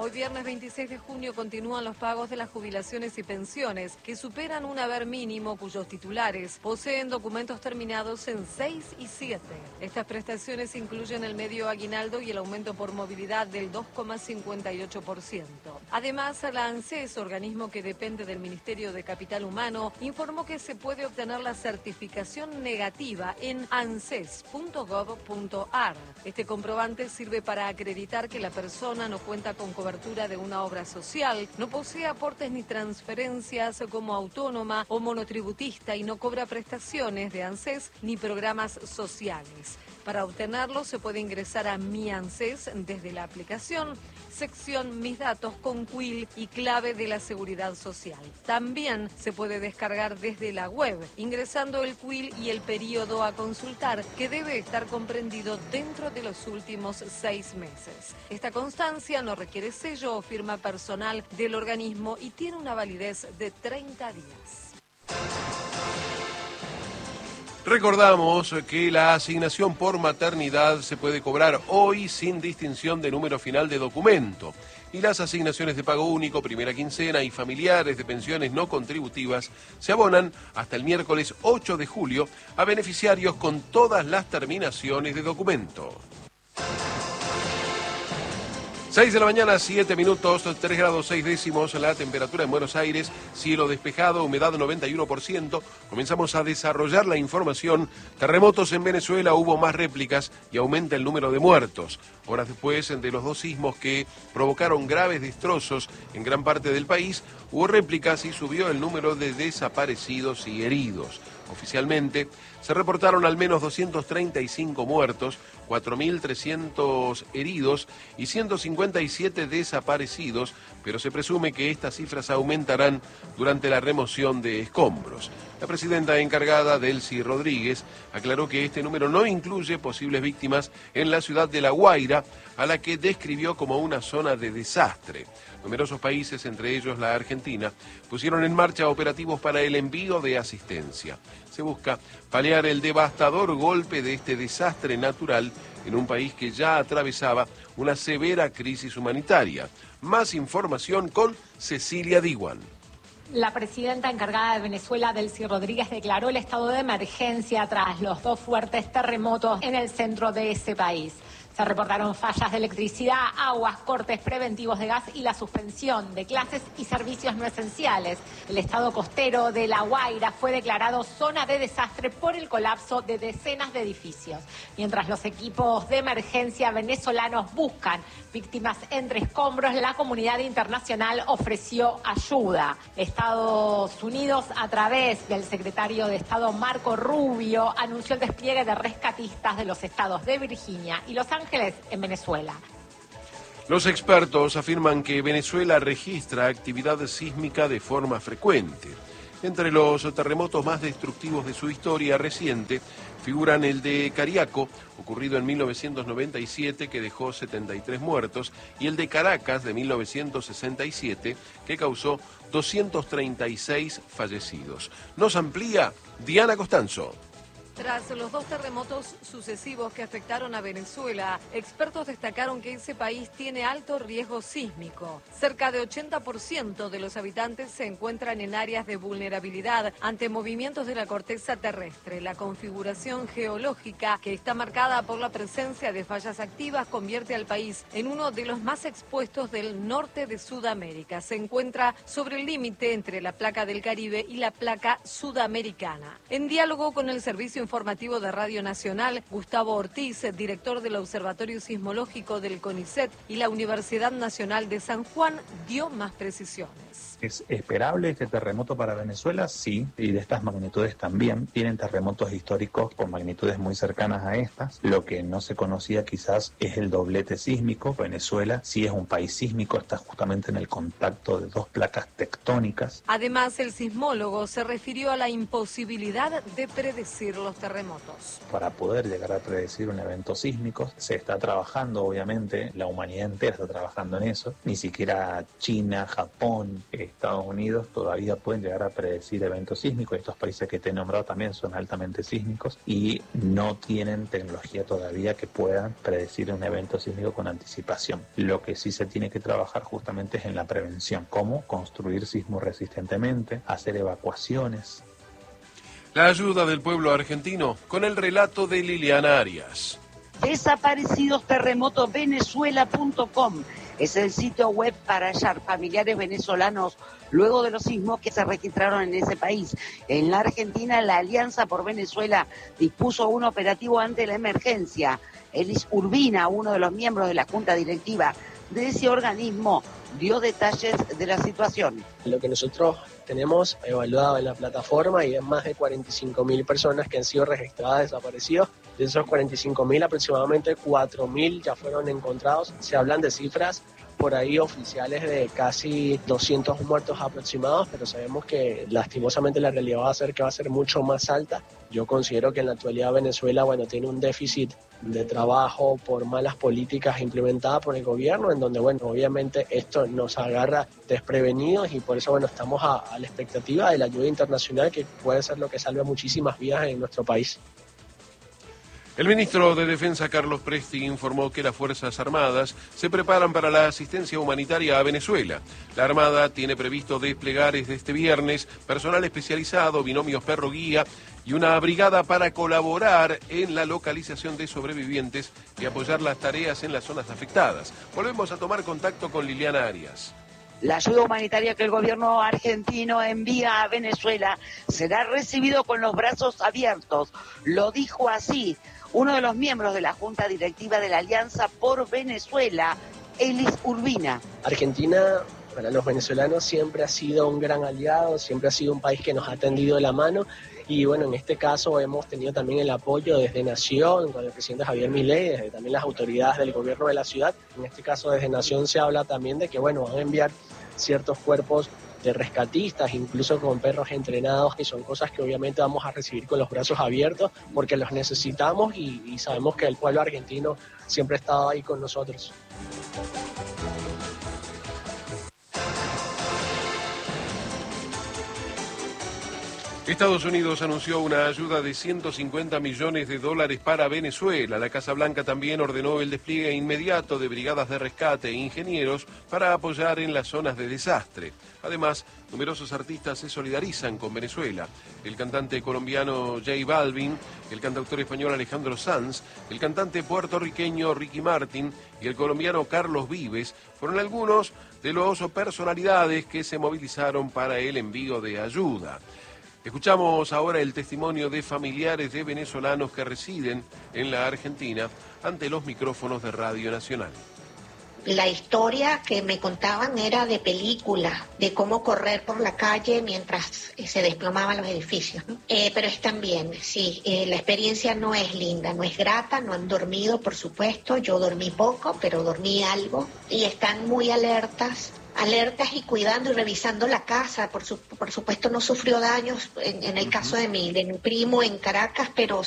Hoy viernes 26 de junio continúan los pagos de las jubilaciones y pensiones que superan un haber mínimo cuyos titulares poseen documentos terminados en 6 y 7. Estas prestaciones incluyen el medio aguinaldo y el aumento por movilidad del 2,58%. Además, la ANSES, organismo que depende del Ministerio de Capital Humano, informó que se puede obtener la certificación negativa en anses.gov.ar. Este comprobante sirve para acreditar que la persona no cuenta con cobertura de una obra social, no posee aportes ni transferencias como autónoma o monotributista y no cobra prestaciones de ANSES ni programas sociales. Para obtenerlo se puede ingresar a Mi ANSES desde la aplicación, sección Mis datos con quill y clave de la Seguridad Social. También se puede descargar desde la web, ingresando el quill y el periodo a consultar, que debe estar comprendido dentro de los últimos 6 meses. Esta constancia no requiere sello o firma personal del organismo y tiene una validez de 30 días. Recordamos que la asignación por maternidad se puede cobrar hoy sin distinción de número final de documento. Y las asignaciones de pago único, primera quincena y familiares de pensiones no contributivas se abonan hasta el miércoles 8 de julio a beneficiarios con todas las terminaciones de documento. 6 de la mañana, 7 minutos, 3 grados 6 décimos, la temperatura en Buenos Aires, cielo despejado, humedad 91%. Comenzamos a desarrollar la información. Terremotos en Venezuela, hubo más réplicas y aumenta el número de muertos. Horas después de los 2 sismos que provocaron graves destrozos en gran parte del país, hubo réplicas y subió el número de desaparecidos y heridos. Oficialmente se reportaron al menos 235 muertos, 4.300 heridos y 157 desaparecidos, pero se presume que estas cifras aumentarán durante la remoción de escombros. La presidenta encargada, Delcy Rodríguez, aclaró que este número no incluye posibles víctimas en la ciudad de La Guaira, a la que describió como una zona de desastre. Numerosos países, entre ellos la Argentina, pusieron en marcha operativos para el envío de asistencia. Se busca paliar el devastador golpe de este desastre natural en un país que ya atravesaba una severa crisis humanitaria. Más información con Cecilia Diwan. La presidenta encargada de Venezuela, Delcy Rodríguez, declaró el estado de emergencia tras los 2 fuertes terremotos en el centro de ese país. Se reportaron fallas de electricidad, aguas, cortes preventivos de gas y la suspensión de clases y servicios no esenciales. El estado costero de La Guaira fue declarado zona de desastre por el colapso de decenas de edificios. Mientras los equipos de emergencia venezolanos buscan víctimas entre escombros, la comunidad internacional ofreció ayuda. Estados Unidos, a través del secretario de Estado Marco Rubio, anunció el despliegue de rescatistas de los estados de Virginia y Los Ángeles en Venezuela. Los expertos afirman que Venezuela registra actividad sísmica de forma frecuente. Entre los terremotos más destructivos de su historia reciente figuran el de Cariaco, ocurrido en 1997, que dejó 73 muertos, y el de Caracas, de 1967, que causó 236 fallecidos. Nos amplía Diana Costanzo. Tras los 2 terremotos sucesivos que afectaron a Venezuela, expertos destacaron que ese país tiene alto riesgo sísmico. Cerca de 80% de los habitantes se encuentran en áreas de vulnerabilidad ante movimientos de la corteza terrestre. La configuración geológica, que está marcada por la presencia de fallas activas, convierte al país en uno de los más expuestos del norte de Sudamérica. Se encuentra sobre el límite entre la placa del Caribe y la placa sudamericana. En diálogo con el Servicio Informativo de Radio Nacional, Gustavo Ortiz, director del Observatorio Sismológico del CONICET y la Universidad Nacional de San Juan, dio más precisiones. ¿Es esperable este terremoto para Venezuela? Sí, y de estas magnitudes también. Tienen terremotos históricos con magnitudes muy cercanas a estas. Lo que no se conocía quizás es el doblete sísmico. Venezuela sí es un país sísmico, está justamente en el contacto de 2 placas tectónicas. Además, el sismólogo se refirió a la imposibilidad de predecir los terremotos. Para poder llegar a predecir un evento sísmico, se está trabajando, obviamente, la humanidad entera está trabajando en eso. Ni siquiera China, Japón, Estados Unidos todavía pueden llegar a predecir eventos sísmicos. Estos países que te he nombrado también son altamente sísmicos y no tienen tecnología todavía que puedan predecir un evento sísmico con anticipación. Lo que sí se tiene que trabajar justamente es en la prevención, cómo construir sismo resistentemente, hacer evacuaciones. La ayuda del pueblo argentino con el relato de Liliana Arias. Desaparecidosterremotovenezuela.com es el sitio web para hallar familiares venezolanos luego de los sismos que se registraron en ese país. En la Argentina, la Alianza por Venezuela dispuso un operativo ante la emergencia. Elis Urbina, uno de los miembros de la Junta Directiva de ese organismo, dio detalles de la situación. Lo que nosotros tenemos evaluado en la plataforma y es más de 45.000 personas que han sido registradas desaparecidos. De esos 45.000, aproximadamente 4.000 ya fueron encontrados. Se hablan de cifras por ahí oficiales de casi 200 muertos aproximados, pero sabemos que lastimosamente la realidad va a ser que va a ser mucho más alta. Yo considero que en la actualidad Venezuela, tiene un déficit de trabajo por malas políticas implementadas por el gobierno, en donde, obviamente esto nos agarra desprevenidos y por eso, estamos a la expectativa de la ayuda internacional que puede ser lo que salve muchísimas vidas en nuestro país. El ministro de Defensa, Carlos Presti, informó que las Fuerzas Armadas se preparan para la asistencia humanitaria a Venezuela. La Armada tiene previsto desplegar desde este viernes personal especializado, binomios perro-guía y una brigada para colaborar en la localización de sobrevivientes y apoyar las tareas en las zonas afectadas. Volvemos a tomar contacto con Liliana Arias. La ayuda humanitaria que el gobierno argentino envía a Venezuela será recibido con los brazos abiertos. Lo dijo así uno de los miembros de la Junta Directiva de la Alianza por Venezuela, Elis Urbina. Argentina, para los venezolanos, siempre ha sido un gran aliado, siempre ha sido un país que nos ha tendido la mano. Y en este caso hemos tenido también el apoyo desde Nación, con el presidente Javier Milei, desde también las autoridades del gobierno de la ciudad. En este caso desde Nación se habla también de que van a enviar ciertos cuerpos de rescatistas, incluso con perros entrenados, que son cosas que obviamente vamos a recibir con los brazos abiertos porque los necesitamos y sabemos que el pueblo argentino siempre ha estado ahí con nosotros. Estados Unidos anunció una ayuda de $150 millones para Venezuela. La Casa Blanca también ordenó el despliegue inmediato de brigadas de rescate e ingenieros para apoyar en las zonas de desastre. Además, numerosos artistas se solidarizan con Venezuela. El cantante colombiano J Balvin, el cantautor español Alejandro Sanz, el cantante puertorriqueño Ricky Martin y el colombiano Carlos Vives fueron algunos de los personalidades que se movilizaron para el envío de ayuda. Escuchamos ahora el testimonio de familiares de venezolanos que residen en la Argentina ante los micrófonos de Radio Nacional. La historia que me contaban era de película, de cómo correr por la calle mientras se desplomaban los edificios, ¿no? Pero están bien, sí, la experiencia no es linda, no es grata, no han dormido, por supuesto, yo dormí poco, pero dormí algo, y están muy alertas y cuidando y revisando la casa. Por supuesto no sufrió daños en el caso de mi primo en Caracas, pero